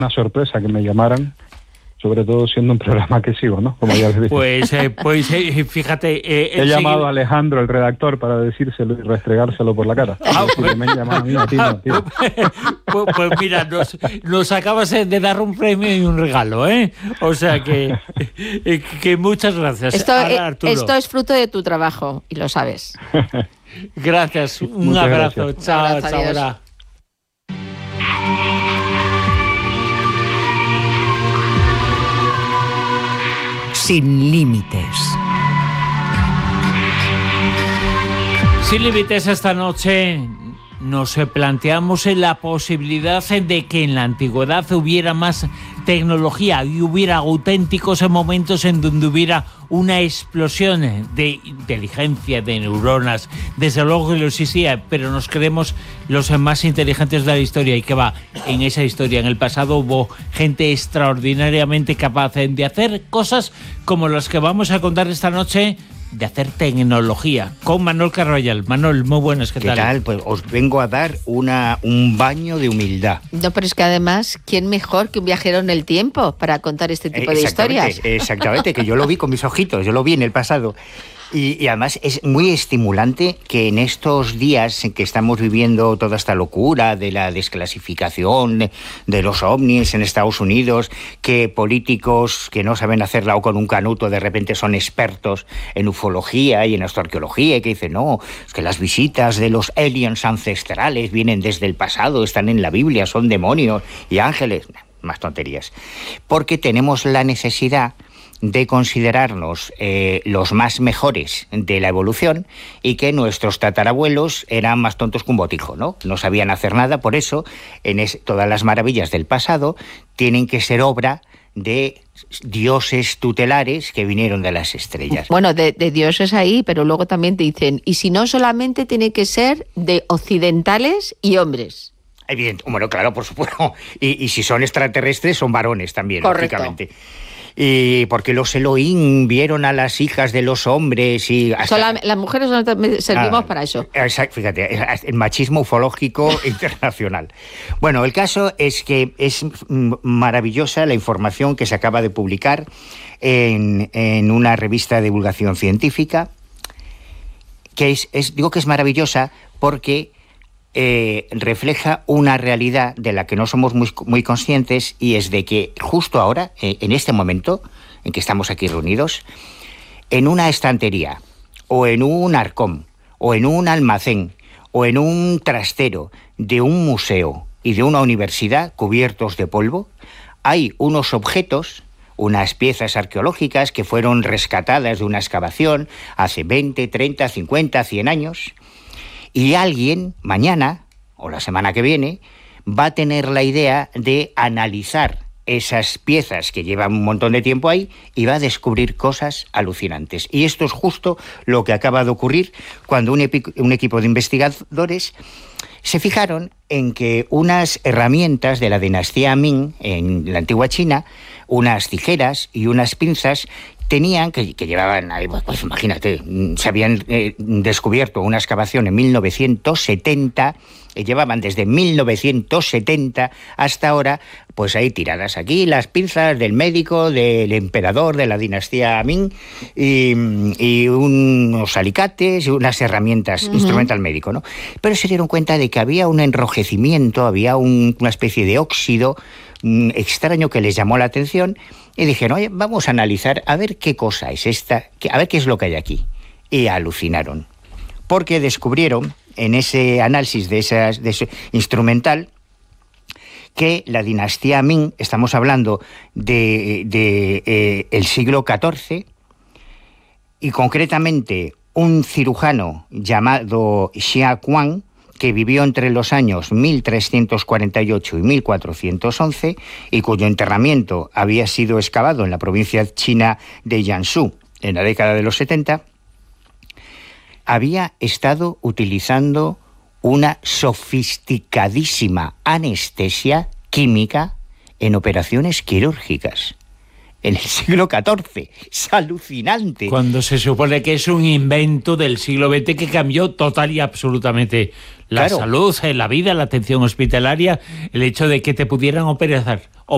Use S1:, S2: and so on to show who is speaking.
S1: una sorpresa que me llamaran, sobre todo siendo un programa que sigo, ¿no? Como ya les dije.
S2: Pues fíjate...
S1: He llamado a Alejandro, el redactor, para decírselo y restregárselo por la cara. Que me han llamado a mí, a ti no, tío.
S2: Pues mira, nos acabas de dar un premio y un regalo, ¿eh? O sea que muchas gracias.
S3: Esto es fruto de tu trabajo, y lo sabes.
S2: Gracias, un abrazo.
S1: Gracias.
S2: Chao,
S3: Un abrazo,
S2: hasta
S3: adiós.
S2: ahora.
S4: Sin límites.
S2: Sin límites, esta noche nos planteamos en la posibilidad de que en la antigüedad hubiera más tecnología y hubiera auténticos momentos en donde hubiera una explosión de inteligencia, de neuronas. Desde luego que lo existía, pero nos creemos los más inteligentes de la historia. ¿Y qué va? En esa historia, en el pasado, hubo gente extraordinariamente capaz de hacer cosas como las que vamos a contar esta noche, de hacer tecnología, con Manuel Carvallal. Manuel, muy buenas, ¿qué tal?
S4: ¿Qué tal? Pues os vengo a dar un baño de humildad.
S3: No, pero es que además, ¿quién mejor que un viajero en el tiempo para contar este tipo de historias?
S4: Exactamente, que yo lo vi con mis ojitos, yo lo vi en el pasado. Y además es muy estimulante que en estos días en que estamos viviendo toda esta locura de la desclasificación de los ovnis en Estados Unidos, que políticos que no saben hacerla o con un canuto de repente son expertos en ufología y en astroarqueología y que dicen, no, es que las visitas de los aliens ancestrales vienen desde el pasado, están en la Biblia, son demonios y ángeles. Más tonterías. Porque tenemos la necesidad de considerarnos los más mejores de la evolución y que nuestros tatarabuelos eran más tontos que un botijo, ¿no? No sabían hacer nada, por eso todas las maravillas del pasado tienen que ser obra de dioses tutelares que vinieron de las estrellas.
S3: Bueno, de dioses ahí, pero luego también te dicen, y si no, solamente tiene que ser de occidentales y hombres.
S4: Evidente, bueno, claro, por supuesto. Y si son extraterrestres, son varones también,
S3: correcto,
S4: lógicamente. Y porque los Elohim vieron a las hijas de los hombres y...
S3: Las mujeres servimos para eso.
S4: Exacto, fíjate, el machismo ufológico internacional. Bueno, el caso es que es maravillosa la información que se acaba de publicar en una revista de divulgación científica, que digo que es maravillosa porque refleja una realidad de la que no somos muy conscientes, y es de que justo ahora, en este momento en que estamos aquí reunidos, en una estantería, o en un arcón, o en un almacén, o en un trastero de un museo y de una universidad cubiertos de polvo, hay unos objetos, unas piezas arqueológicas que fueron rescatadas de una excavación hace 20, 30, 50, 100 años, y alguien, mañana, o la semana que viene, va a tener la idea de analizar esas piezas que llevan un montón de tiempo ahí y va a descubrir cosas alucinantes. Y esto es justo lo que acaba de ocurrir cuando un equipo de investigadores se fijaron en que unas herramientas de la dinastía Ming en la antigua China, unas tijeras y unas pinzas, tenían, que llevaban ahí, pues imagínate, se habían descubierto una excavación en 1970, llevaban desde 1970 hasta ahora, pues ahí tiradas aquí, las pinzas del médico, del emperador de la dinastía Ming, y unos alicates y unas herramientas, instrumental médico, ¿no? Pero se dieron cuenta de que había un enrojecimiento, había una especie de óxido extraño que les llamó la atención, y dijeron, oye, vamos a analizar a ver qué cosa es esta, a ver qué es lo que hay aquí. Y alucinaron, porque descubrieron en ese análisis de ese instrumental que la dinastía Ming, estamos hablando de el siglo XIV, y concretamente un cirujano llamado Xia Kuang, que vivió entre los años 1348 y 1411 y cuyo enterramiento había sido excavado en la provincia china de Jiangsu en la década de los 70, había estado utilizando una sofisticadísima anestesia química en operaciones quirúrgicas. En el siglo XIV. Es alucinante.
S2: Cuando se supone que es un invento del siglo XX que cambió total y absolutamente la salud, la vida, la atención hospitalaria, el hecho de que te pudieran operar